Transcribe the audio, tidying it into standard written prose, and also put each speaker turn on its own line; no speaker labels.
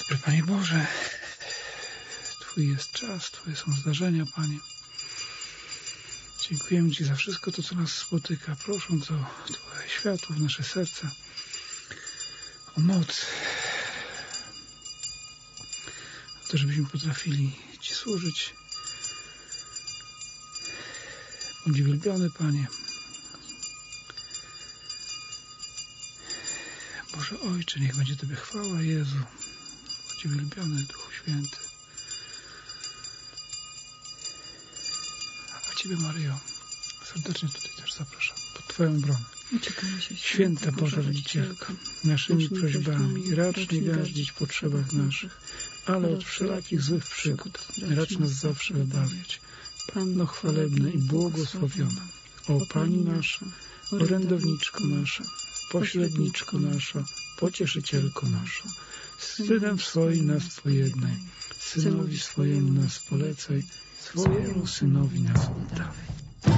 dobry, Panie Boże. Twój jest czas, Twoje są zdarzenia, Panie. Dziękujemy Ci za wszystko to, co nas spotyka. Prosząc o Twoje światło w nasze serca, o moc, o to, żebyśmy potrafili Ci służyć. Bądź wielbiony, Panie. Boże Ojcze, niech będzie Tobie chwała, Jezu. Bądź wielbiony, Duchu Święty. A Ciebie, Maryjo, serdecznie tutaj też zapraszam pod Twoją obronę. Święta Boża Rodzicielko, naszymi prośbami racz nie gardzić w potrzebach naszych, ale od wszelakich złych przygód racz nas zawsze wybawiać. Panno chwalebna i błogosławiona, o Pani nasza, orędowniczko nasza, pośredniczko nasza, pocieszycielko nasza, synem swoim nas pojednaj, synowi swojemu nas polecaj, swojemu synowi nas oddawaj.